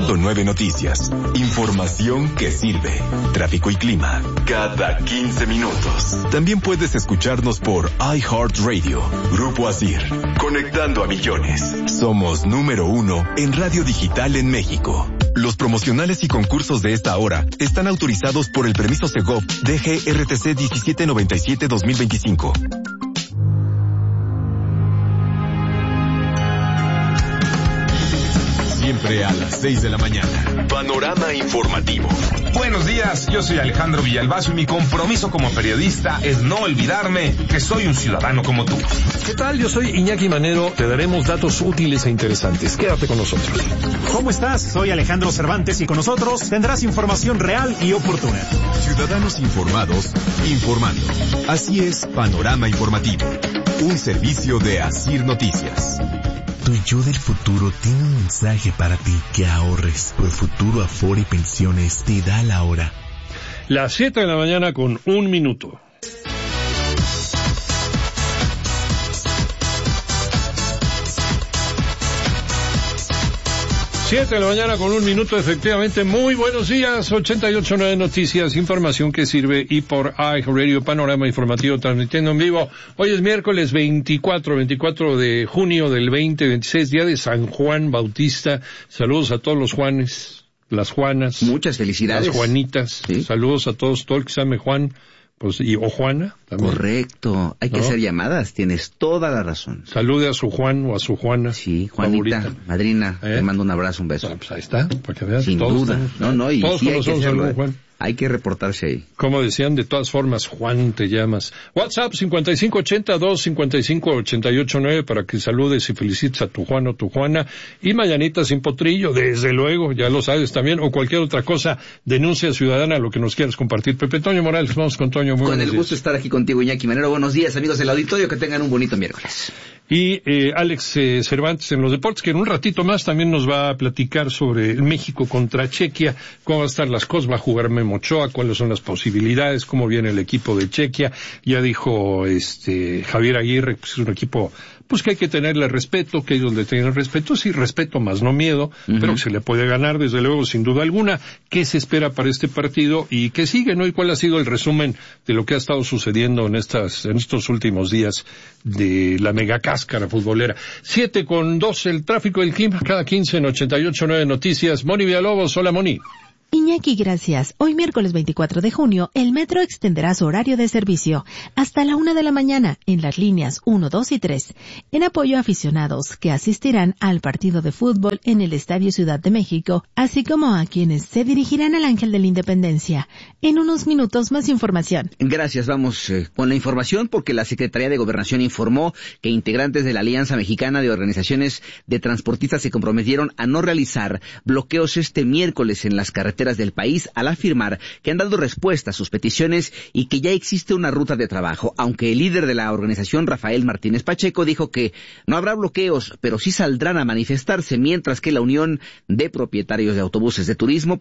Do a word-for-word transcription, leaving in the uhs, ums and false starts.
punto nueve Noticias. Información que sirve. Tráfico y clima cada quince minutos. También puedes escucharnos por iHeartRadio. Grupo Asir. Conectando a millones. Somos número uno en radio digital en México. Los promocionales y concursos de esta hora están autorizados por el permiso Segov D G R T C diecisiete noventa y siete dos mil veinticinco. Siempre a las seis de la mañana. Panorama informativo. Buenos días, yo soy Alejandro Villalbazo y mi compromiso como periodista es no olvidarme que soy un ciudadano como tú. ¿Qué tal? Yo soy Iñaki Manero. Te daremos datos útiles e interesantes. Quédate con nosotros. ¿Cómo estás? Soy Alejandro Cervantes y con nosotros tendrás información real y oportuna. Ciudadanos informados, informando. Así es, Panorama Informativo. Un servicio de Asir Noticias. Tu yo del futuro tiene un mensaje para ti: que ahorres. Profuturo Afore y Pensiones te da la hora. Las siete de la mañana con un minuto. Siete de la mañana con un minuto, efectivamente. Muy buenos días. ochenta y ocho punto nueve Noticias, información que sirve, y por iHeartRadio, Panorama Informativo, transmitiendo en vivo. Hoy es miércoles veinticuatro de junio del veinte veintiséis, día de San Juan Bautista. Saludos a todos los Juanes, las Juanas. Muchas felicidades. Las Juanitas. ¿Sí? Saludos a todos, todo el que se llame Juan. Pues, y, o Juana también. Correcto, hay que ¿no? hacer llamadas, tienes toda la razón. Salude a su Juan o a su Juana. Sí, Juanita, favorita. Madrina, ¿Eh? Te mando un abrazo, un beso. Ah, pues ahí está, para que veas. Sin todos duda, estamos, no, no, y todos sí hay que hacerlo, algún Juan. Hay que reportarse ahí. Como decían, de todas formas, Juan te llamas. WhatsApp cincuenta y cinco ochenta dos cincuenta y cinco ochenta y ocho nueve para que saludes y felicites a tu Juan o tu Juana. Y mañanita sin potrillo, desde luego, ya lo sabes también, o cualquier otra cosa, denuncia ciudadana, lo que nos quieras compartir. Pepe Toño Morales, vamos con Toño. Muy con el días. gusto de estar aquí contigo, Iñaki Manero. Buenos días, amigos del auditorio, que tengan un bonito miércoles. Y eh, Alex eh, Cervantes en los deportes, que en un ratito más también nos va a platicar sobre el México contra Chequia, cómo van a estar las cosas, va a jugar Memo Ochoa, cuáles son las posibilidades, cómo viene el equipo de Chequia. Ya dijo este Javier Aguirre, pues es un equipo pues que hay que tenerle respeto, que ellos le tienen respeto, sí, respeto más no miedo, uh-huh. pero que se le puede ganar desde luego sin duda alguna. ¿Qué se espera para este partido y qué sigue, no? ¿Y cuál ha sido el resumen de lo que ha estado sucediendo en estas en estos últimos días de la mega cáscara futbolera? Siete con dos, el tráfico y el clima cada quince en ochenta y ocho punto nueve Noticias. Moni Villalobos, hola Moni. Iñaki, gracias. Hoy miércoles veinticuatro de junio, el metro extenderá su horario de servicio hasta la una de la mañana en las líneas uno, dos y tres, en apoyo a aficionados que asistirán al partido de fútbol en el Estadio Ciudad de México, así como a quienes se dirigirán al Ángel de la Independencia. En unos minutos más información. Gracias, vamos eh, con la información porque la Secretaría de Gobernación informó que integrantes de la Alianza Mexicana de Organizaciones de Transportistas se comprometieron a no realizar bloqueos este miércoles en las carreteras del país, al afirmar que han dado respuesta a sus peticiones y que ya existe una ruta de trabajo, aunque el líder de la organización, Rafael Martínez Pacheco, dijo que no habrá bloqueos, pero sí saldrán a manifestarse, mientras que la Unión de Propietarios de Autobuses de Turismo